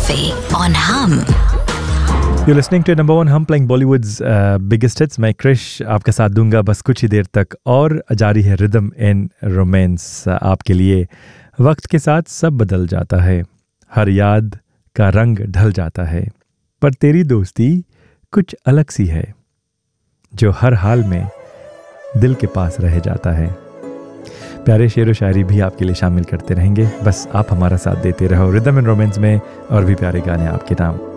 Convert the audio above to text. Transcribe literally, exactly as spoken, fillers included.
Cafe on Hum. You're listening to number one Hum playing Bollywood's uh, biggest hits. मैं क्रिश आपका साथ दूंगा बस कुछ ही देर तक और जारी है रिदम एंड रोमांस आपके लिए। वक्त के साथ सब बदल जाता है, हर याद का रंग ढल जाता है, पर तेरी दोस्ती कुछ अलग सी है जो हर हाल में दिल के पास रह जाता है। प्यारे शेर व शायरी भी आपके लिए शामिल करते रहेंगे, बस आप हमारा साथ देते रहो रिदम एंड रोमांस में, और भी प्यारे गाने आपके नाम।